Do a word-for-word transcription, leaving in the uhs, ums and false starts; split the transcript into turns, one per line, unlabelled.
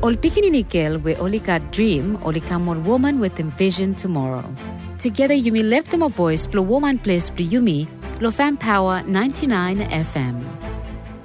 Ol pikininikil we olika dream olikamon woman with envision tomorrow. Together Yumi left them a voice plo woman place plo Yumi lo Fam Power ninety-nine F M.